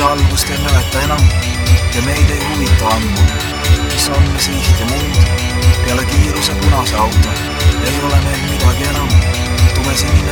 algust ei mäleta enam ja meid ei huvita ammu, mis on siht ja muud peale kiiruse punase